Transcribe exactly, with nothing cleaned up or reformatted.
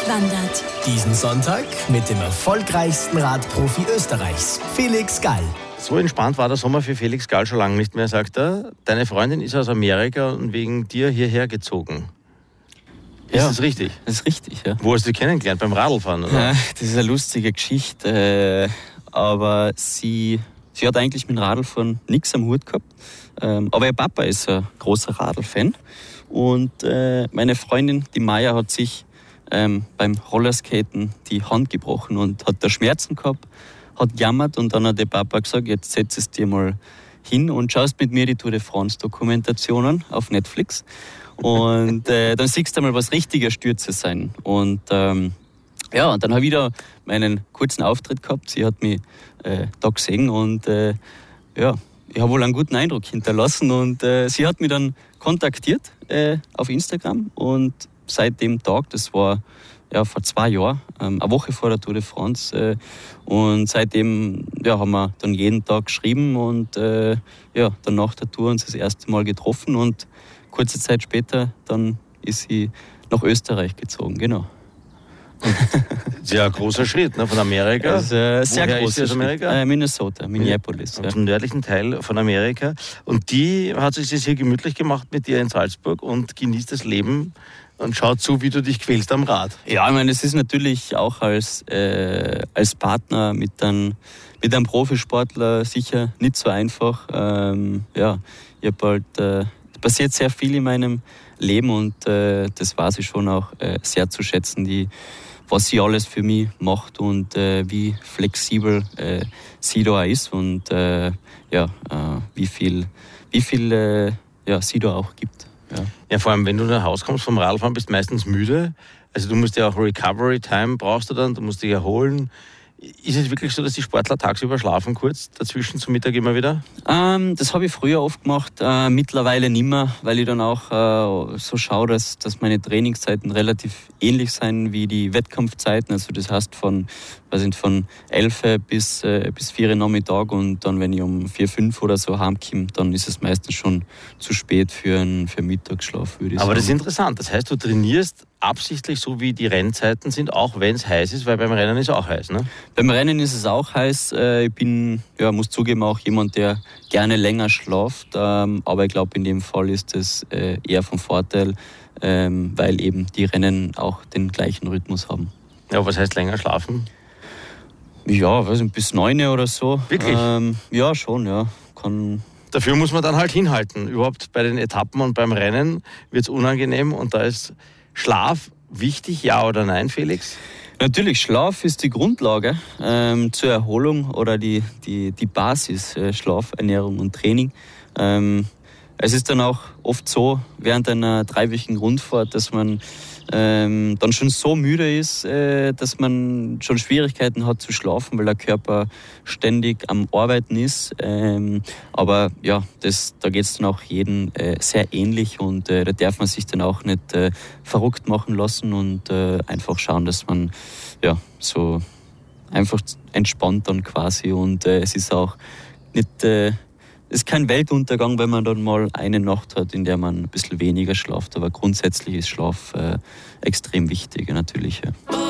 wandert. Diesen Sonntag mit dem erfolgreichsten Radprofi Österreichs, Felix Gall. So entspannt war der Sommer für Felix Gall schon lange nicht mehr, sagt er. Deine Freundin ist aus Amerika und wegen dir hierher gezogen. Ist Ja, das richtig? Das ist richtig, ja. Wo hast du sie kennengelernt? Beim Radlfahren, oder? Ja, das ist eine lustige Geschichte, äh, aber sie, sie hat eigentlich mit dem Radlfahren nichts am Hut gehabt. Ähm, aber ihr Papa ist ein großer Radlfan und äh, meine Freundin, die Maya, hat sich ähm, beim Rollerskaten die Hand gebrochen und hat da Schmerzen gehabt, hat gejammert und dann hat der Papa gesagt, jetzt setz es dir mal hin und schaust mit mir die Tour de France Dokumentationen auf Netflix und äh, dann siehst du mal, was richtiger Stürze sein. Und ähm, ja, und dann habe ich wieder meinen kurzen Auftritt gehabt. Sie hat mich äh, da gesehen und äh, ja, ich habe wohl einen guten Eindruck hinterlassen und äh, sie hat mich dann kontaktiert äh, auf Instagram und seit dem Tag, das war ja, vor zwei Jahren, ähm, eine Woche vor der Tour de France. Äh, und seitdem ja, haben wir dann jeden Tag geschrieben und äh, ja, dann nach der Tour uns das erste Mal getroffen und kurze Zeit später dann ist sie nach Österreich gezogen, genau. Sehr großer Schritt, ne, von Amerika. Das ist, äh, sehr Woher großer ist sie aus Schritt. Amerika? Äh, Minnesota, Minneapolis. Ja. Zum nördlichen Teil von Amerika. Und die hat sich das hier gemütlich gemacht mit dir in Salzburg und genießt das Leben und schaut zu, wie du dich quälst am Rad. Ja, ich meine, es ist natürlich auch als, äh, als Partner mit einem, mit einem Profisportler sicher nicht so einfach. Ähm, ja, ich hab halt, äh, passiert sehr viel in meinem Leben und äh, das weiß ich schon auch äh, sehr zu schätzen, die, was sie alles für mich macht und äh, wie flexibel äh, sie da ist und äh, ja, äh, wie viel, wie viel äh, ja, sie da auch gibt. Ja. Ja, vor allem, wenn du nach Hause kommst vom Radfahren, bist du meistens müde. Also du musst ja auch Recovery Time brauchst du dann, du musst dich erholen. Ist es wirklich so, dass die Sportler tagsüber schlafen kurz, dazwischen zum Mittag immer wieder? Ähm, das habe ich früher oft gemacht, äh, mittlerweile nicht mehr, weil ich dann auch äh, so schaue, dass, dass meine Trainingszeiten relativ ähnlich sind wie die Wettkampfzeiten. Also das heißt von, weiß nicht, von elf bis, äh, bis vier Uhr Nachmittag und dann, wenn ich um vier, fünf oder so heimkomme, dann ist es meistens schon zu spät für einen, für einen Mittagsschlaf, würde ich Aber sagen. das ist interessant. Das heißt, du trainierst absichtlich so, wie die Rennzeiten sind, auch wenn es heiß ist, weil beim Rennen ist es auch heiß, ne? Beim Rennen ist es auch heiß. Ich bin, ja, muss zugeben, auch jemand, der gerne länger schlaft. Aber ich glaube, in dem Fall ist es eher vom Vorteil, weil eben die Rennen auch den gleichen Rhythmus haben. Ja, was heißt länger schlafen? Ja, weiß nicht, bis neun oder so. Wirklich? Ähm, ja, schon, ja. Kann. Dafür muss man dann halt hinhalten. Überhaupt bei den Etappen und beim Rennen wird es unangenehm und da ist Schlaf wichtig, ja oder nein, Felix? Natürlich, Schlaf ist die Grundlage ähm, zur Erholung oder die, die, die Basis, äh, Schlaf, Ernährung und Training. Ähm, es ist dann auch oft so, während einer dreiwöchigen Rundfahrt, dass man ähm, dann schon so müde ist, äh, dass man schon Schwierigkeiten hat zu schlafen, weil der Körper ständig am Arbeiten ist. Ähm, aber ja, das, da geht es dann auch jedem äh, sehr ähnlich und äh, da darf man sich dann auch nicht äh, verrückt machen lassen und äh, einfach schauen, dass man ja so einfach entspannt dann quasi und äh, es ist auch nicht äh, es ist kein Weltuntergang, wenn man dann mal eine Nacht hat, in der man ein bisschen weniger schlaft. Aber grundsätzlich ist Schlaf äh, extrem wichtig, natürlich. Ja.